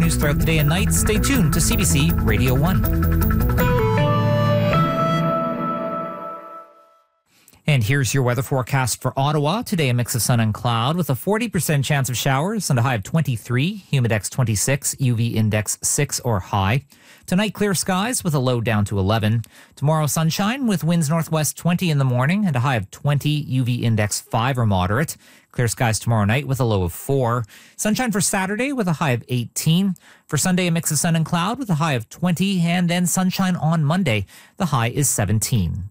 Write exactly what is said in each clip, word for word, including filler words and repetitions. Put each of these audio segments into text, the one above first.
news throughout the day and night. Stay tuned to C B C Radio one. And here's your weather forecast for Ottawa. Today, a mix of sun and cloud with a forty percent chance of showers and a high of twenty-three, humidex twenty-six, U V index six or high. Tonight, clear skies with a low down to eleven. Tomorrow, sunshine with winds northwest twenty in the morning and a high of twenty, U V index five or moderate. Clear skies tomorrow night with a low of four. Sunshine for Saturday with a high of eighteen. For Sunday, a mix of sun and cloud with a high of twenty. And then sunshine on Monday. The high is seventeen.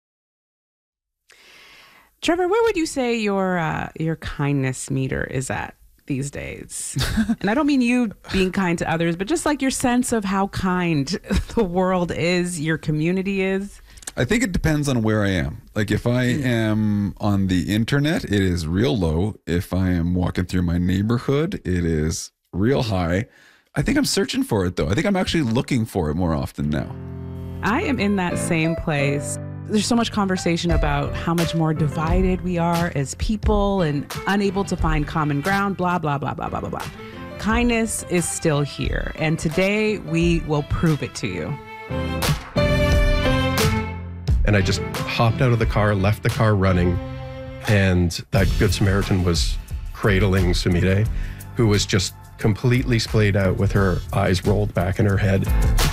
Trevor, where would you say your uh, your kindness meter is at these days? And I don't mean you being kind to others, but just like your sense of how kind the world is, your community is. I think it depends on where I am. Like if I am on the internet, it is real low. If I am walking through my neighborhood, it is real high. I think I'm searching for it though. I think I'm actually looking for it more often now. I am in that same place. There's so much conversation about how much more divided we are as people and unable to find common ground, blah, blah, blah, blah, blah, blah, blah. Kindness is still here, and today we will prove it to you. And I just hopped out of the car, left the car running, and that Good Samaritan was cradling Sumire, who was just completely splayed out with her eyes rolled back in her head.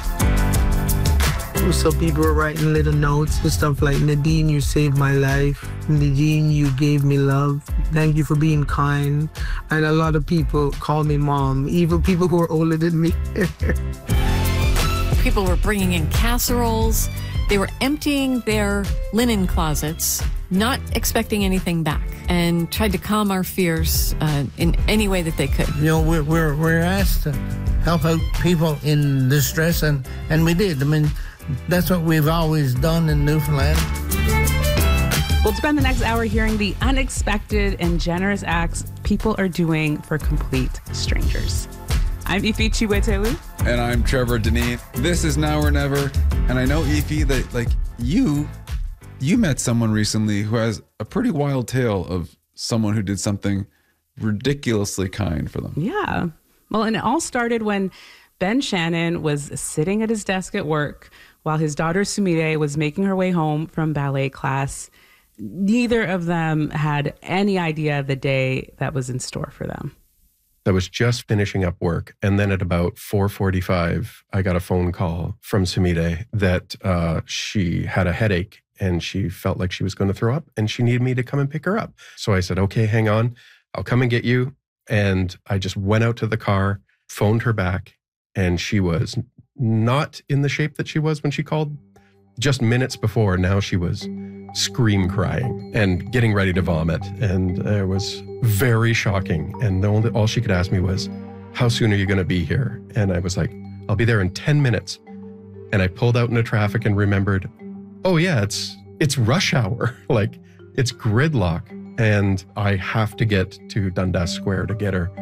So people were writing little notes and stuff like, Nadine, you saved my life. Nadine, you gave me love. Thank you for being kind. And a lot of people call me mom, even people who are older than me. People were bringing in casseroles. They were emptying their linen closets, not expecting anything back, and tried to calm our fears uh, in any way that they could. You know, we're, we're, we're asked to help out people in distress, and, and we did. I mean, that's what we've always done in Newfoundland. We'll spend the next hour hearing the unexpected and generous acts people are doing for complete strangers. I'm Ife Chiwetelu. And I'm Trevor Deneen. This is Now or Never. And I know, Ife, that like you, you met someone recently who has a pretty wild tale of someone who did something ridiculously kind for them. Yeah. Well, and it all started when Ben Shannon was sitting at his desk at work while his daughter Sumire was making her way home from ballet class. Neither of them had any idea the day that was in store for them. I was just finishing up work, and then at about four forty-five, I got a phone call from Sumire that uh, she had a headache and she felt like she was going to throw up and she needed me to come and pick her up. So I said, okay, hang on, I'll come and get you. And I just went out to the car, phoned her back, and she was not in the shape that she was when she called just minutes before. Now she was scream crying and getting ready to vomit. And it was very shocking. And the only, all she could ask me was, how soon are you going to be here? And I was like, I'll be there in ten minutes. And I pulled out into traffic and remembered, oh yeah, it's, it's rush hour. Like it's gridlock. And I have to get to Dundas Square to get her.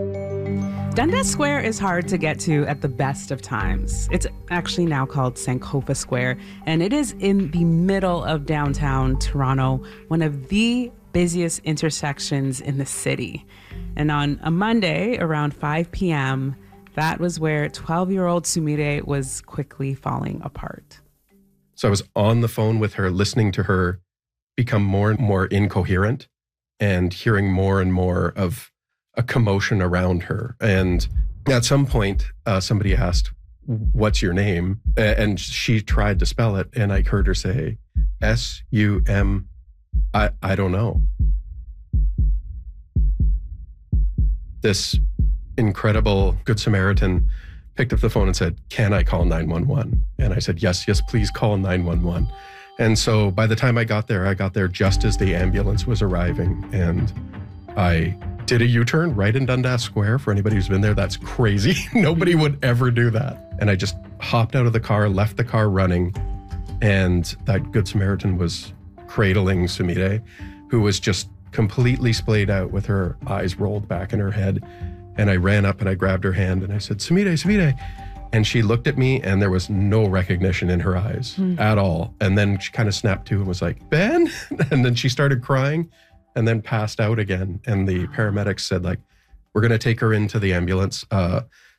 Dundas Square is hard to get to at the best of times. It's actually now called Sankofa Square, and it is in the middle of downtown Toronto, one of the busiest intersections in the city. And on a Monday around five p.m., that was where twelve-year-old Sumire was quickly falling apart. So I was on the phone with her, listening to her become more and more incoherent and hearing more and more of a commotion around her. And at some point, uh, somebody asked, what's your name? And she tried to spell it. And I heard her say, S U M, I, I don't know. This incredible Good Samaritan picked up the phone and said, can I call nine one one? And I said, yes, yes, please call nine one one. And so by the time I got there, I got there just as the ambulance was arriving. And I did a U-turn right in Dundas Square. For anybody who's been there, that's crazy. Nobody would ever do that. And I just hopped out of the car, left the car running, and that Good Samaritan was cradling Sumire, who was just completely splayed out with her eyes rolled back in her head. And I ran up and I grabbed her hand and I said, Sumire, Sumire. And she looked at me and there was no recognition in her eyes mm. at all. And then she kind of snapped to and was like, Ben? And then she started crying and then passed out again. And the paramedics said, like, we're going to take her into the ambulance. Uh,